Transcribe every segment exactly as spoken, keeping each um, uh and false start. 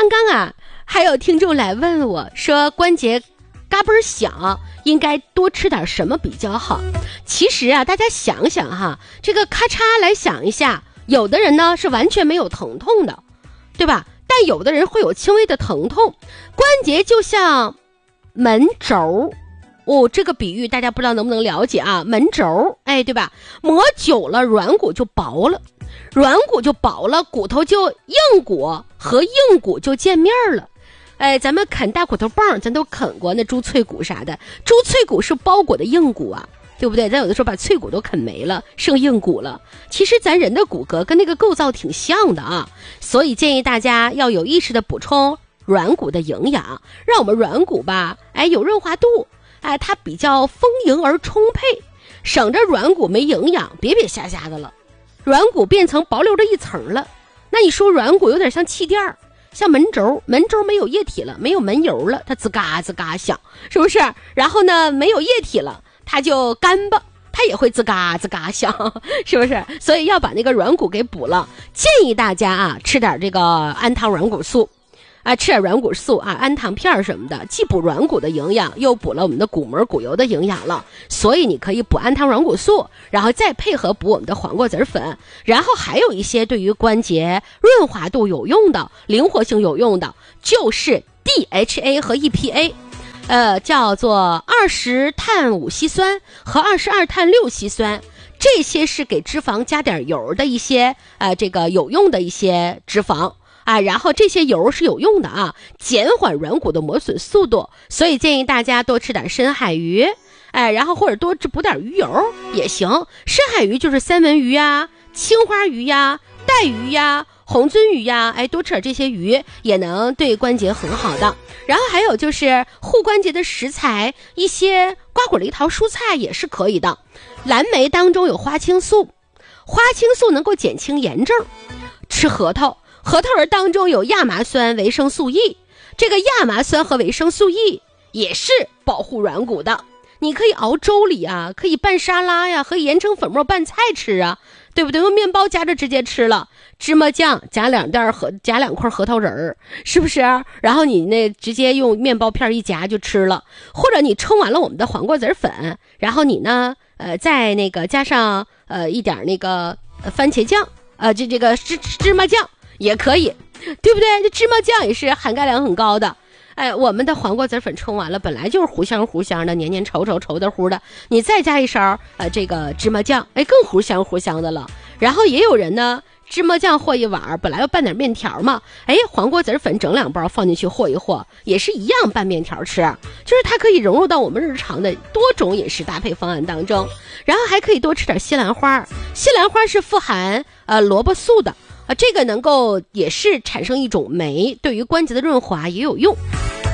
刚刚啊，还有听众来问我说，关节嘎嘣响，应该多吃点什么比较好？其实啊，大家想想哈，这个咔嚓来想一下，有的人呢是完全没有疼痛的，对吧？但有的人会有轻微的疼痛。关节就像门轴，哦，这个比喻大家不知道能不能了解啊？门轴，哎，对吧？磨久了，软骨就薄了，软骨就薄了，骨头就硬骨和硬骨就见面了。哎，咱们啃大骨头棒，咱都啃过那猪脆骨啥的，猪脆骨是包裹的硬骨啊，对不对？咱有的时候把脆骨都啃没了，剩硬骨了。其实咱人的骨骼跟那个构造挺像的啊，所以建议大家要有意识的补充软骨的营养，让我们软骨吧，哎，有润滑度，哎，它比较丰盈而充沛，省着软骨没营养，别别瞎瞎的了，软骨变成薄溜的一层了。那你说软骨有点像气垫儿，像门轴，门轴没有液体了，没有门油了，它吱嘎吱嘎响，是不是？然后呢，没有液体了，它就干巴，它也会吱嘎吱嘎响，是不是？所以要把那个软骨给补了。建议大家啊，吃点这个氨糖软骨素啊，吃点软骨素啊，氨糖片什么的，既补软骨的营养，又补了我们的骨膜骨油的营养了。所以你可以补氨糖软骨素，然后再配合补我们的黄瓜籽粉，然后还有一些对于关节润滑度有用的、灵活性有用的，就是 D H A 和 E P A。呃，叫做二十碳五烯酸和二十二碳六烯酸，这些是给脂肪加点油的一些呃这个有用的一些脂肪啊，然后这些油是有用的啊，减缓软骨的磨损速度，所以建议大家多吃点深海鱼，哎，然后或者多补点鱼油也行。深海鱼就是三文鱼呀、青花鱼呀、带鱼呀、红鳟鱼呀，哎，多吃点这些鱼也能对关节很好的。然后还有就是护关节的食材，一些瓜果梨桃蔬菜也是可以的。蓝莓当中有花青素，花青素能够减轻炎症。吃核桃，核桃仁当中有亚麻酸、维生素 E， 这个亚麻酸和维生素 E 也是保护软骨的。你可以熬粥里啊，可以拌沙拉呀，可以研成粉末拌菜吃啊，对不对？用面包夹着直接吃了，芝麻酱夹两袋核夹两块核桃仁儿，是不是？然后你那直接用面包片一夹就吃了，或者你冲完了我们的黄瓜籽粉，然后你呢，呃，再那个加上呃一点那个、呃、番茄酱，呃，这这个芝芝麻酱也可以，对不对？这芝麻酱也是含钙量很高的。哎，我们的黄瓜籽粉冲完了，本来就是糊香糊香的，黏黏稠稠稠的糊的，你再加一勺呃这个芝麻酱，哎，更糊香糊香的了。然后也有人呢，芝麻酱和一碗，本来要拌点面条嘛，哎，黄瓜籽粉整两包放进去和一和，也是一样拌面条吃，就是它可以融入到我们日常的多种饮食搭配方案当中。然后还可以多吃点西兰花，西兰花是富含呃萝卜素的啊，这个能够也是产生一种酶，对于关节的润滑也有用。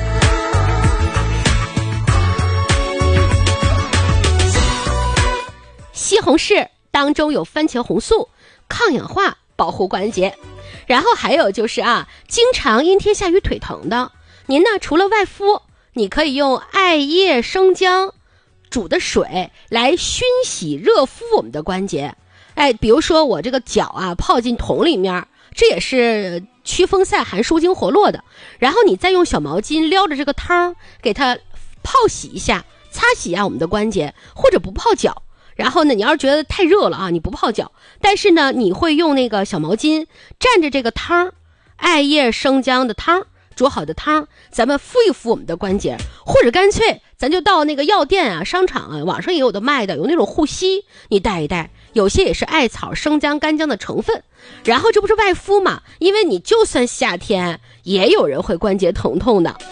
西红柿当中有番茄红素，抗氧化，保护关节。然后还有就是啊，经常阴天下雨腿疼的，您呢除了外敷，你可以用艾叶生姜煮的水来熏洗热敷我们的关节。哎，比如说我这个脚啊泡进桶里面，这也是驱风散寒舒筋活络的。然后你再用小毛巾撩着这个汤给它泡洗一下，擦洗一下我们的关节，或者不泡脚。然后呢，你要是觉得太热了啊，你不泡脚，但是呢，你会用那个小毛巾蘸着这个汤，艾叶生姜的汤，煮好的汤，咱们敷一敷我们的关节，或者干脆咱就到那个药店啊、商场啊，网上也有的卖的，有那种护膝，你带一带，有些也是艾草、生姜、干姜的成分。然后这不是外敷嘛？因为你就算夏天，也有人会关节疼痛的。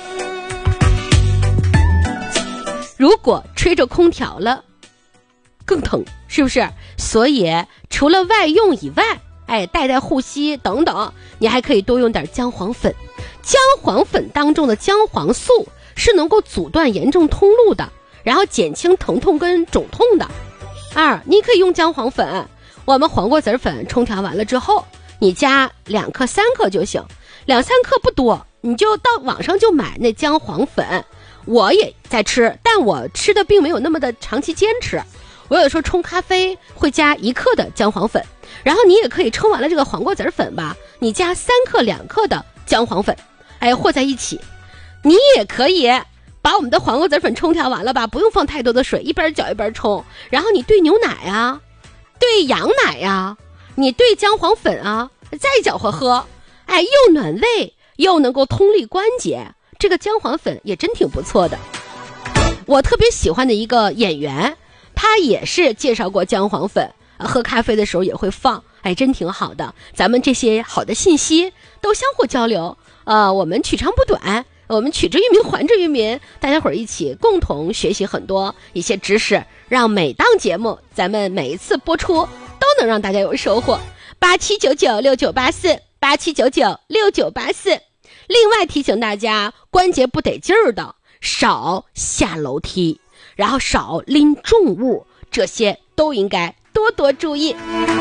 如果吹着空调了，更疼，是不是？所以除了外用以外，哎，带带护膝等等，你还可以多用点姜黄粉。姜黄粉当中的姜黄素是能够阻断炎症通路的，然后减轻疼痛跟肿痛的。二，你可以用姜黄粉，我们黄瓜籽粉冲调完了之后，你加两克三克就行，两三克不多，你就到网上就买那姜黄粉。我也在吃，但我吃的并没有那么的长期坚持。我有的时候冲咖啡会加一克的姜黄粉，然后你也可以冲完了这个黄瓜籽粉吧，你加三克两克的姜黄粉， 哎，和在一起。你也可以把我们的黄瓜籽粉冲调完了吧，不用放太多的水，一边搅一边冲。然后你兑牛奶啊，兑羊奶呀，你兑姜黄粉啊，再搅和喝。哎，又暖胃又能够通利关节，这个姜黄粉也真挺不错的。我特别喜欢的一个演员，他也是介绍过姜黄粉，喝咖啡的时候也会放，哎，真挺好的。咱们这些好的信息都相互交流，呃，我们取长补短，我们取之于民还之于民，大家伙儿一起共同学习很多一些知识，让每档节目咱们每一次播出都能让大家有收获。八七九九六九八四八七九九六九八四。另外提醒大家，关节不得劲儿的少下楼梯，然后少拎重物，这些都应该多多注意。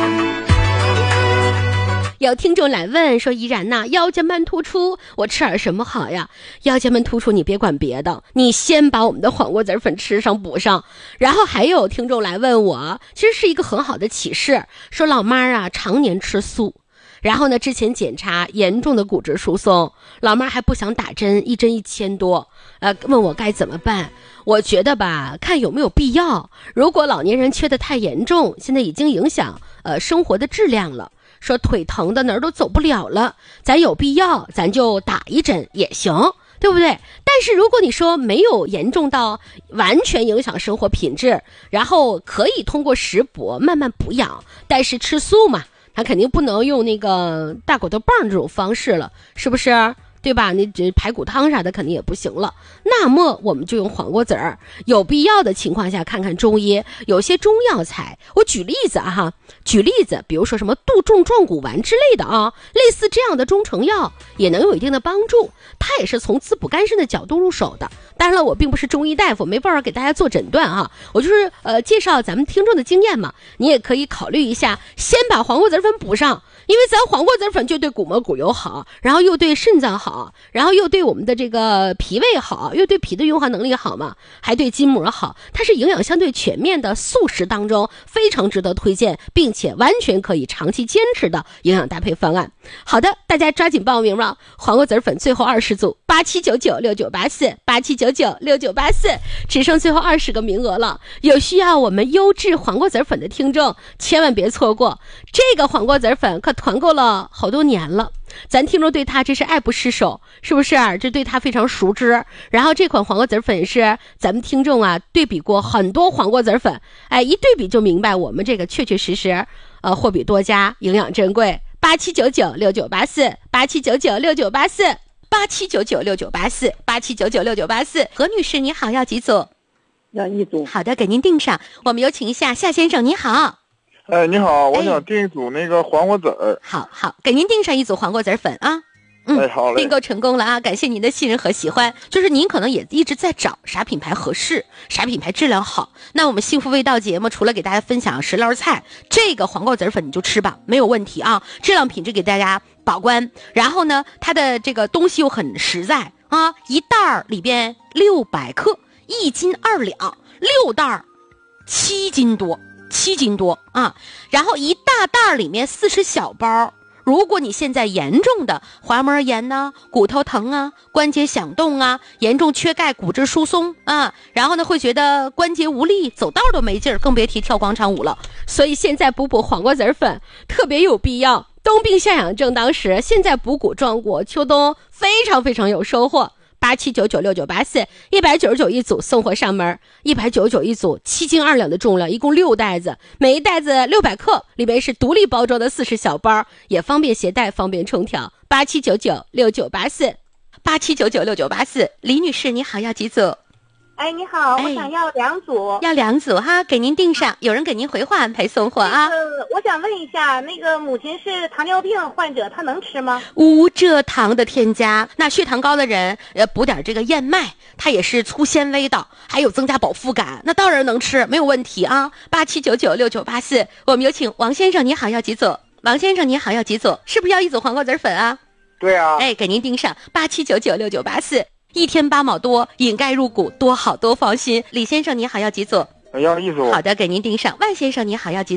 有听众来问说，依然呐，腰间盘突出我吃点什么好呀？腰间盘突出你别管别的，你先把我们的黄瓜籽粉吃上补上。然后还有听众来问我，其实是一个很好的启示，说老妈啊常年吃素，然后呢之前检查严重的骨质疏松，老妈还不想打针，一针一千多，呃问我该怎么办。我觉得吧，看有没有必要。如果老年人缺得太严重，现在已经影响呃生活的质量了，说腿疼的哪儿都走不了了，咱有必要咱就打一针也行，对不对？但是如果你说没有严重到完全影响生活品质，然后可以通过食补慢慢补养，但是吃素嘛，他肯定不能用那个大骨头棒这种方式了，是不是？对吧？你这排骨汤啥的肯定也不行了，那么我们就用黄瓜籽儿，有必要的情况下看看中医，有些中药材，我举例子啊哈，举例子，比如说什么杜仲壮骨丸之类的啊，类似这样的中成药也能有一定的帮助，它也是从滋补肝肾的角度入手的。当然了，我并不是中医大夫，没办法给大家做诊断啊，我就是呃介绍咱们听众的经验嘛，你也可以考虑一下，先把黄瓜籽粉补上。因为咱黄瓜籽粉就对骨膜骨油好，然后又对肾脏好，然后又对我们的这个脾胃好，又对脾的运化能力好嘛，还对筋膜好，它是营养相对全面的素食当中非常值得推荐，并且完全可以长期坚持的营养搭配方案。好的，大家抓紧报名吧，黄瓜籽粉最后二十组，八七九九六九八四八七九九六九八四，只剩最后二十个名额了，有需要我们优质黄瓜籽粉的听众千万别错过，这个黄瓜籽粉可团购了好多年了，咱听众对它这是爱不释手，是不是？这对它非常熟知。然后这款黄瓜籽粉是咱们听众啊对比过很多黄瓜籽粉，哎，一对比就明白我们这个确确实实呃货比多家，营养珍贵。八七九九六九八四八七九九六九八四八七九九六九八四八七九九六九八四。何女士你好，要几组？ 要一组。 好的，给您订上。我们有请一下夏先生，你好。 哎，你好，我想订一组那个黄瓜籽儿。 好好，给您订上一组黄瓜籽粉啊。嗯， 哎，好嘞， 订购成功了啊！感谢您的信任和喜欢。就是您可能也一直在找啥品牌合适，啥品牌质量好。那我们幸福味道节目除了给大家分享食疗菜，这个黄瓜籽粉你就吃吧，没有问题啊，质量品质给大家把关。然后呢，它的这个东西又很实在啊，一袋儿里边六百克，一斤二两，六袋儿七斤多。七斤多啊，然后一大袋里面四十小包。如果你现在严重的滑膜炎呢、骨头疼啊、关节响动啊、严重缺钙、骨质疏松啊，然后呢会觉得关节无力、走道都没劲儿，更别提跳广场舞了。所以现在补补黄瓜籽粉特别有必要。冬病夏养正当时，现在补骨壮骨，秋冬非常非常有收获。八七九九六九八四，一百九十九一组，送货上门，一百九十九一组，七斤二两的重量，一共六袋子，每一袋子六百克，里面是独立包装的四十小包，也方便携带，方便冲调。八七九九六九八四，八七九九六九八四，李女士你好，要几组？ 哎，你好， 哎我想要两组。 要两组哈，给您订上，有人给您回话安排送货啊。 呃，我想问一下，那个母亲是糖尿病患者，她能吃吗？ 无蔗糖的添加，那血糖高的人，呃，补点这个燕麦，它也是粗纤维的，还有增加饱腹感，那当然能吃，没有问题啊。八七九九六九八四，我们有请王先生，你好，要几组？王先生你好，要几组？是不是要一组黄瓜籽粉啊？ 对啊。 哎，给您订上，八七九九六九八四。一天八毛多，引钙入骨，多好多放心。李先生你好，要几组？ 要一组。 好的，给您订上。万先生你好，要几组？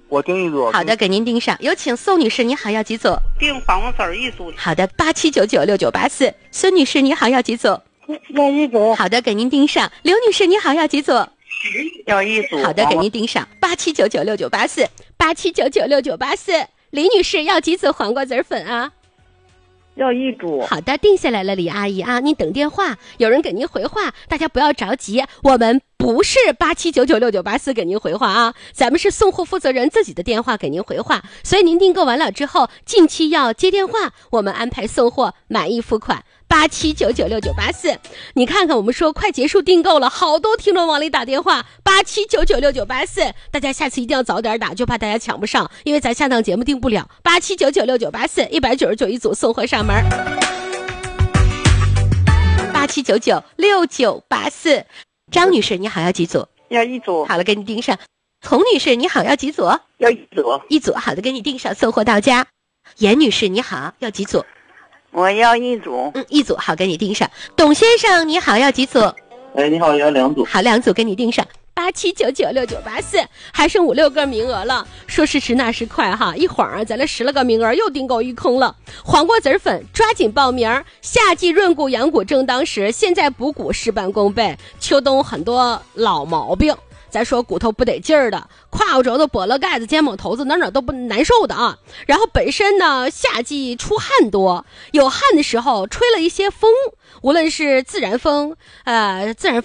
我订一组。 好的，给您订上。有请宋女士，你好，要几组？ 订黄瓜籽儿一组。 好的，八七九九六九八四。孙女士，你好，要几组？ 要一组。 好的，给您订上。刘女士，你好，要几组？ 要一组。 好的，给您订上。八七九九六九八四。八七九九六九八四。李女士要几组黄瓜籽粉啊？ 要一组。 好的，定下来了，李阿姨啊，您等电话，有人给您回话，大家不要着急，我们不是八七九九六九八四给您回话啊，咱们是送货负责人自己的电话给您回话，所以您订购完了之后，近期要接电话，我们安排送货，满意付款。八七九九六九八四，你看看我们说快结束订购了，好多听众往里打电话，八七九九六九八四，大家下次一定要早点打，就怕大家抢不上，因为咱下档节目订不了。八七九九六九八四，一百九十九一组送货上门。八七九九六九八四，张女士你好，要几组？ 要一组。 好了，给你订上。丛女士你好，要几组？ 要一组。 一组，好的，给你订上，送货到家。严女士你好，要几组？ 我要一组。 嗯，一组，好，给你订上。董先生你好，要几组？ 哎，你好，要两组。 好，两组给你订上。八七九九六九八四，还剩五六个名额了。说时迟那时快哈，一会儿啊，咱这十来个名额又订购一空了。黄瓜籽粉，抓紧报名！夏季润骨养骨正当时，现在补骨事半功倍。秋冬很多老毛病，咱说骨头不得劲儿的，胯骨轴子、脖子盖子、肩膀头子哪哪都不难受的啊。然后本身呢，夏季出汗多，有汗的时候吹了一些风，无论是自然风，呃，自然风。